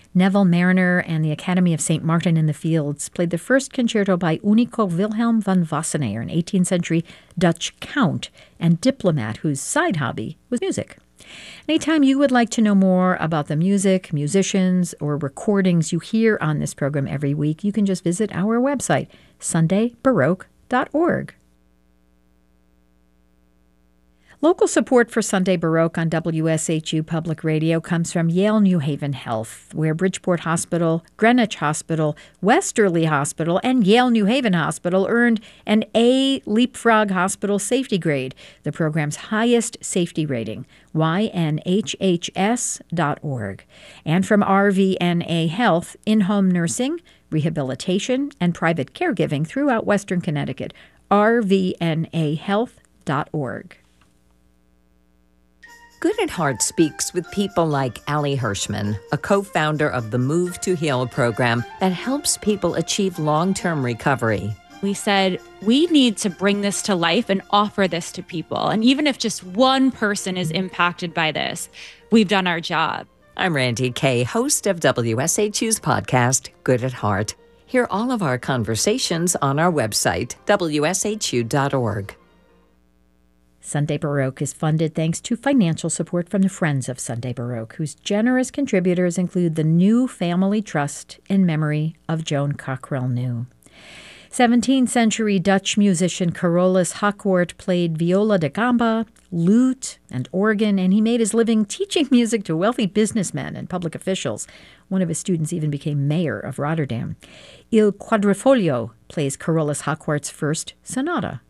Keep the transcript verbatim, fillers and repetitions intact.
Neville Mariner and the Academy of Saint Martin in the Fields played the first concerto by Unico Wilhelm van Wassenaer, an eighteenth century Dutch count and diplomat whose side hobby was music. Anytime you would like to know more about the music, musicians, or recordings you hear on this program every week, you can just visit our website, sunday baroque dot org. Local support for Sunday Baroque on W S H U Public Radio comes from Yale New Haven Health, where Bridgeport Hospital, Greenwich Hospital, Westerly Hospital, and Yale New Haven Hospital earned an A Leapfrog Hospital Safety Grade, the program's highest safety rating, Y N H H S dot org. And from R V N A Health, in-home nursing, rehabilitation, and private caregiving throughout Western Connecticut, R V N A health dot org. Good at Heart speaks with people like Allie Hirschman, a co-founder of the Move to Heal program that helps people achieve long-term recovery. We said, we need to bring this to life and offer this to people. And even if just one person is impacted by this, we've done our job. I'm Randy Kay, host of W S H U's podcast, Good at Heart. Hear all of our conversations on our website, W S H U dot org. Sunday Baroque is funded thanks to financial support from the Friends of Sunday Baroque, whose generous contributors include the New Family Trust in memory of Joan Cockrell New. seventeenth century Dutch musician Carolus Hackworth played viola da gamba, lute, and organ, and he made his living teaching music to wealthy businessmen and public officials. One of his students even became mayor of Rotterdam. Il Quadrifoglio plays Carolus Hackworth's first sonata.